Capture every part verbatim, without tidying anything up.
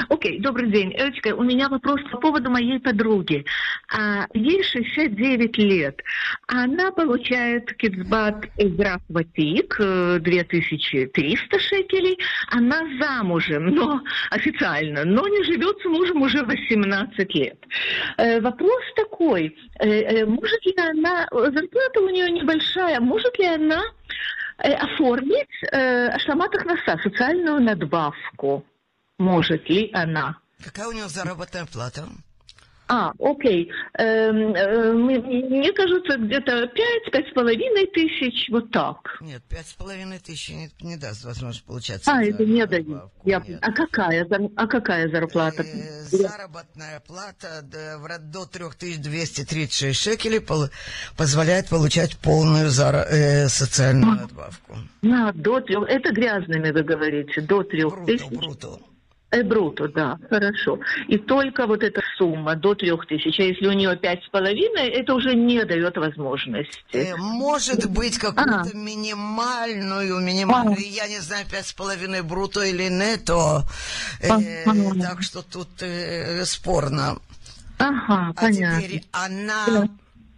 Окей, добрый день. Элечка, у меня вопрос по поводу моей подруги. А, ей шестьдесят девять лет. Она получает кицбат Эзрах Ватик, две тысячи триста шекелей. Она замужем, но официально, но не живет с мужем уже восемнадцать лет. Э, вопрос такой, э, э, может ли она, зарплата у нее небольшая, может ли она э, оформить э, ашламат ахнаса, социальную надбавку? Может ли она? Какая у нее заработная плата? А, окей. Эм, э, мне кажется, где-то пять, пять с половиной тысяч, вот так. Нет, пять с половиной тысяч не, не даст возможность получать. А, это не дают. Я... А какая, а какая зарплата? Э, заработная плата до, до три тысячи двести тридцать шесть шекелей пол, позволяет получать полную зара, э, социальную надбавку. А, до трех. Это грязными вы говорите, до трех тысяч. Бруто. Э, бруто, да, хорошо. И только вот эта сумма до трех тысяч, а если у нее пять с половиной, это уже не дает возможности. Э, может быть, какую-то а. минимальную, минимальную, а. я не знаю, пять с половиной бруто или нетто, э, а. так что тут э, спорно. Ага, а понятно. Теперь она... Да.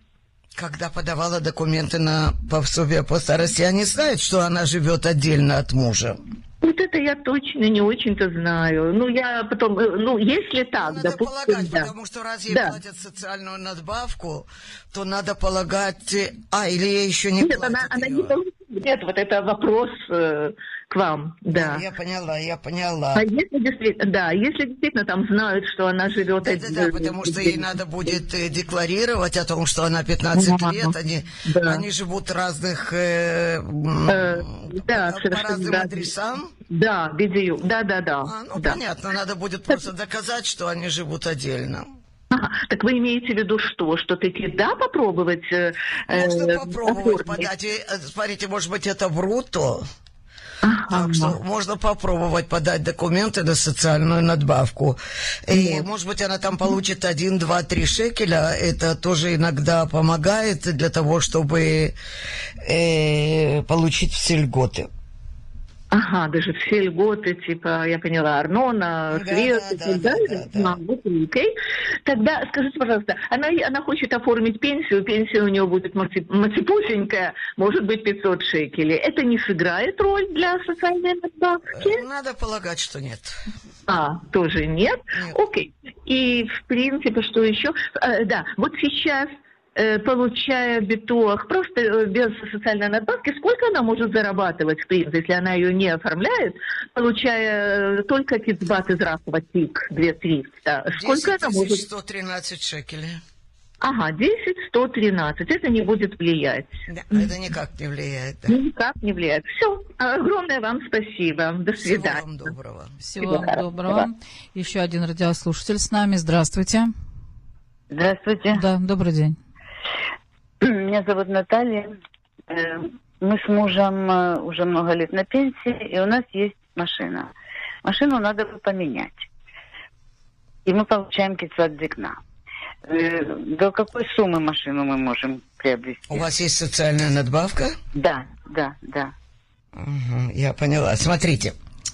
Когда подавала документы на пособие по старости, они знают, что она живет отдельно от мужа. Вот это я точно не очень-то знаю. Ну, я потом, ну, если так, ну, надо допустим, полагать, да. потому что раз ей да. платят социальную надбавку, то надо полагать... А, или ей еще не Нет, платят она, она ее. не... Нет, вот это вопрос э, к вам, да. да. Я поняла, я поняла. А если действительно, да, если действительно там знают, что она живет... Да, да, да, потому что ей надо будет декларировать о том, что она пятнадцать лет, они, да. они живут в разных... Э, э, да, по, по разным да. адресам. Да, бедею, да-да-да. А, ну, да. понятно, надо будет просто доказать, что они живут отдельно. Ага, так вы имеете в виду что? Что таки да попробовать? Э, Можно э, попробовать оформить? подать. Смотрите, может быть, это бруто. Ага. Так что можно попробовать подать документы на социальную надбавку. И, Нет. может быть, она там получит один, два, три шекеля. Это тоже иногда помогает для того, чтобы э, получить все льготы. Ага, даже все льготы, типа, я поняла, Арнона, да, свет да, и так да, далее. да, да, А, вот, окей. Тогда скажите, пожалуйста, она, она хочет оформить пенсию, пенсия у нее будет мацепусенькая, может быть пятьсот шекелей. Это не сыграет роль для социальной надбавки? Надо полагать, что нет. А, тоже нет? Нет. Окей. И, в принципе, что еще? А, да, вот сейчас... получая битуах просто без социальной надбавки, сколько она может зарабатывать, в принципе, если она ее не оформляет, получая только кицбат Эзрах Ватик две тысячи триста? Сколько она может... десять тысяч сто тринадцать шекелей. Ага, десять тысяч сто тринадцать. Это не будет влиять. Да, это никак не влияет. Да. Никак не влияет. Все. Огромное вам спасибо. До свидания. Всего вам доброго. Всего вам доброго. Еще один радиослушатель с нами. Здравствуйте. Здравствуйте. Да, добрый день. Меня зовут Наталья. Мы с мужем уже много лет на пенсии, и у нас есть машина. Машину надо бы поменять. И мы получаем кицбат зикна. До какой суммы машину мы можем приобрести? У вас есть социальная надбавка? Да, да, да. Угу, я поняла. Смотрите,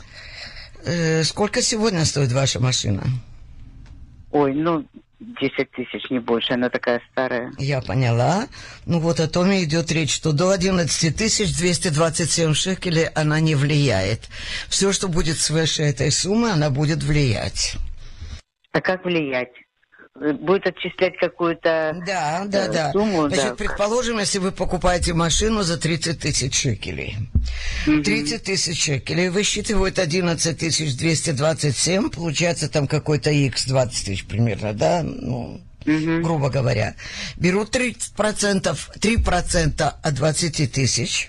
э, сколько сегодня стоит ваша машина? Ой, ну... десять тысяч, не больше, она такая старая. Я поняла. Ну вот о том и идет речь, что до одиннадцати тысяч двести двадцать семь шекелей она не влияет. Все, что будет свыше этой суммы, она будет влиять. А как влиять? Будет отчислять какую-то да, да, э, да. сумму? Значит, да. предположим, если вы покупаете машину за тридцать тысяч шекелей. Mm-hmm. тридцать тысяч шекелей высчитывают одиннадцать тысяч двести двадцать семь, получается там какой-то икс двадцать тысяч примерно, да? Ну, mm-hmm. грубо говоря. Берут тридцать процентов, три процента от двадцати тысяч.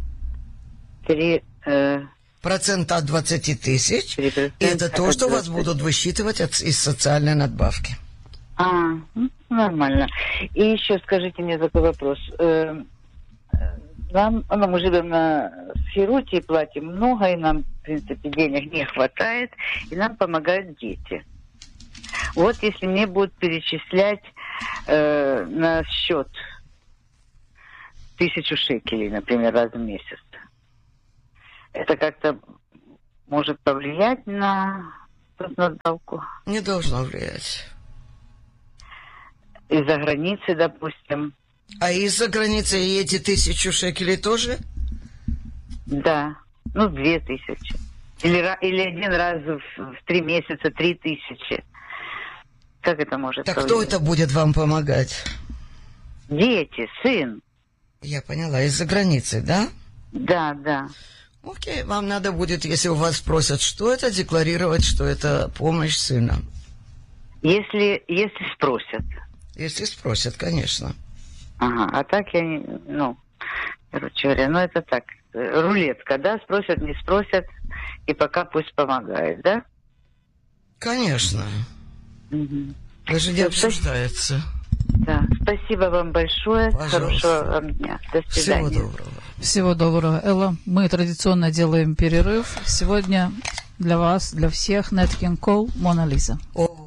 три э... процента от двадцати тысяч. Это то, что вас будут высчитывать от, из социальной надбавки. А, нормально. И еще скажите мне такой вопрос. Нам, ну, мы живем на Схируте и платим много, и нам, в принципе, денег не хватает, и нам помогают дети. Вот если мне будут перечислять э, на счет тысячу шекелей, например, раз в месяц, это как-то может повлиять на тут надбавку? Не должно влиять. Из-за границы, допустим. А из-за границы и эти тысячу шекелей тоже? Да. Ну, две тысячи. Или, или один раз в, в три месяца три тысячи. Как это может Так повлиять? кто это будет вам помогать? Дети, сын. Я поняла, из-за границы, да? Да, да. Окей, вам надо будет, если у вас спросят, что это, декларировать, что это помощь сына. Если, если спросят. Если спросят, конечно. Ага, а так я не, ну, короче говоря, ну это так, рулетка, да, спросят, не спросят, и пока пусть помогает, да? Конечно. Угу. Даже не обсуждается. Да, спасибо вам большое, Пожалуйста. Хорошего вам дня, до свидания. Всего доброго. Всего доброго. Элла, мы традиционно делаем перерыв. Сегодня для вас, для всех, Nat King Cole, Мона Лиза. О,